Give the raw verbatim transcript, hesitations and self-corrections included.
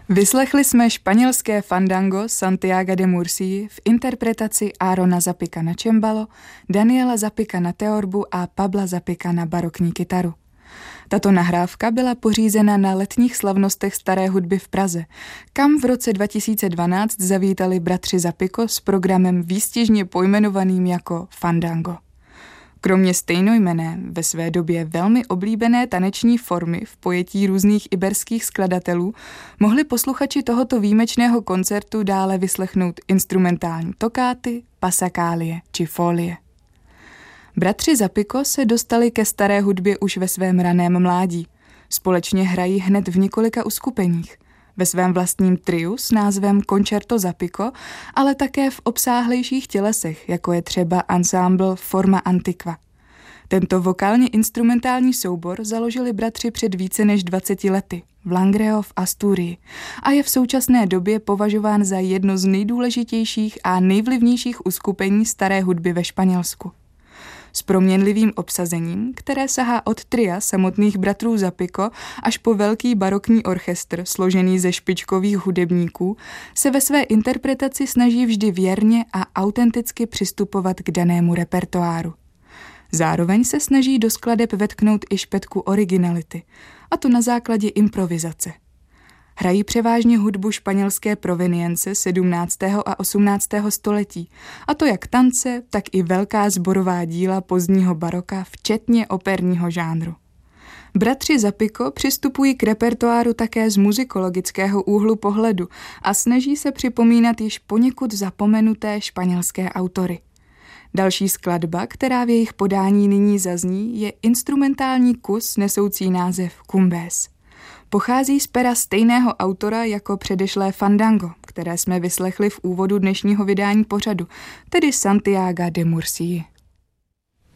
Vyslechli jsme španělské fandango Santiaga de Murcia v interpretaci Aarona Zapika na cembalo, Daniela Zapika na teorbu a Pabla Zapika na barokní kytaru. Tato nahrávka byla pořízena na letních slavnostech staré hudby v Praze, kam v roce dva tisíce dvanáct zavítali bratři Zapiko s programem výstižně pojmenovaným jako Fandango. Kromě stejnojmenné, ve své době velmi oblíbené taneční formy v pojetí různých iberských skladatelů, mohli posluchači tohoto výjimečného koncertu dále vyslechnout instrumentální tokáty, pasakálie či folie. Bratři Zapiko se dostali ke staré hudbě už ve svém raném mládí. Společně hrají hned v několika uskupeních. Ve svém vlastním triu s názvem Concerto Zapiko, ale také v obsáhlejších tělesech, jako je třeba ensemble Forma Antiqua. Tento vokálně instrumentální soubor založili bratři před více než dvaceti lety v Langreo v Asturii a je v současné době považován za jedno z nejdůležitějších a nejvlivnějších uskupení staré hudby ve Španělsku. S proměnlivým obsazením, které sahá od tria samotných bratrů Zapiko až po velký barokní orchestr složený ze špičkových hudebníků, se ve své interpretaci snaží vždy věrně a autenticky přistupovat k danému repertoáru. Zároveň se snaží do skladeb vetknout i špetku originality, a to na základě improvizace. Hrají převážně hudbu španělské provenience sedmnáctého a osmnáctého století, a to jak tance, tak i velká sborová díla pozdního baroka, včetně operního žánru. Bratři Zapiko přistupují k repertoáru také z muzikologického úhlu pohledu a snaží se připomínat již poněkud zapomenuté španělské autory. Další skladba, která v jejich podání nyní zazní, je instrumentální kus nesoucí název Cumbés. Pochází z pera stejného autora jako předešlé Fandango, které jsme vyslechli v úvodu dnešního vydání pořadu, tedy Santiaga de Murcia.